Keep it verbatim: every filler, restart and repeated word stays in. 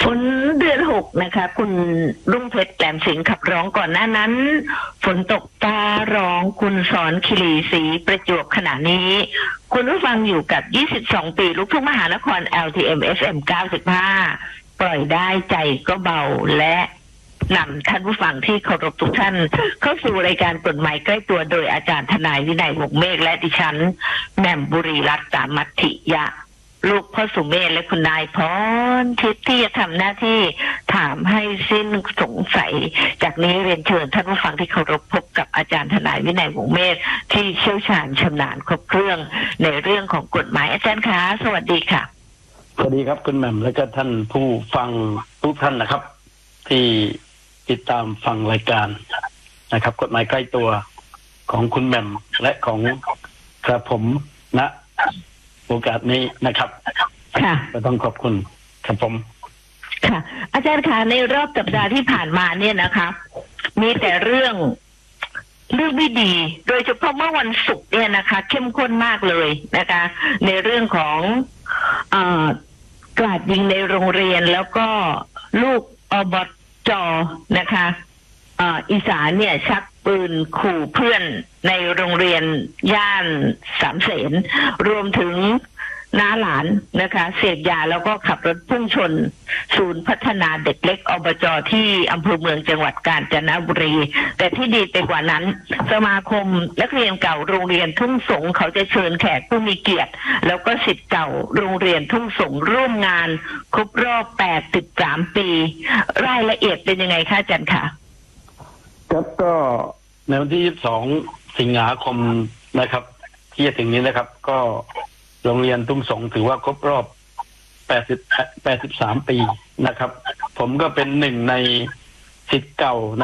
ฝนเดือนหกนะคะคุณรุ่งเพชรแหลมสิงห์ขับร้องก่อนหน้านั้นฝนตกฟ้าร้องคุณสอนคิรีศรีประจวบขณะนี้คุณผู้ฟังอยู่กับยี่สิบสองปีลูกทุ่งมหานคร แอล ที เอ็ม เอฟ เอ็ม เก้าสิบห้าปล่อยได้ใจก็เบาและนำท่านผู้ฟังที่เคารพทุกท่านเข้าสู่รายการกฎหมายใกล้ตัวโดยอาจารย์ทนายวินัยวงศ์เมฆและดิฉันแหม่มบุรีรัตน์สามัทธิยะลูกพ่อสุเมธและคุณนายพรทิพย์ที่จะทำหน้าที่ถามให้สิ้นสงสัยจากนี้เรียนเชิญท่านผู้ฟังที่เคารพพบกับอาจารย์ทนายวินัยวงศ์เมธที่เชี่ยวชาญชำนาญครบเครื่องในเรื่องของกฎหมายอาจารย์คะสวัสดีค่ะสวัสดีครับคุณแหม่มและก็ท่านผู้ฟังทุกท่านนะครับที่ติดตามฟังรายการนะครับกฎหมายใกล้ตัวของคุณแหม่มและของกระผมณโอกาสนี้นะครับค่ะก็ต้องขอบคุณครับผมค่ะอาจารย์คะในรอบสัปดาห์ที่ผ่านมาเนี่ยนะคะมีแต่เรื่องเรื่องไม่ดีโดยเฉพาะเมื่อวันศุกร์เนี่ยนะคะเข้มข้นมากเลยนะคะในเรื่องของเอ่อกราดยิงในโรงเรียนแล้วก็ลูกอบจ.นะคะอ่าอีสานเนี่ยชักปืนขู่เพื่อนในโรงเรียนย่านสามเสนรวมถึงน้าหลานนะคะเสพยาแล้วก็ขับรถพุ่งชนศูนย์พัฒนาเด็กเล็กอบจ.ที่อำเภอเมืองจังหวัดกาญจนบุรีแต่ที่ดีไปกว่านั้นสมาคมนักเรียนเก่าโรงเรียนทุ่งสงเขาจะเชิญแขกผู้มีเกียรติแล้วก็ศิษย์เก่าโรงเรียนทุ่งสงร่วมงานครบรอบแปดสิบสามปีรายละเอียดเป็นยังไงคะอาจารย์คะครับก็ในวันที่ยี่สิบสองสิงหาคมนะครับที่จะถึงนี้นะครับก็โรงเรียนทุ่งสงถือว่าครบรอบแปดสิบ แปดสิบสามปีนะครับผมก็เป็นหนึ่งในศิษย์เก่า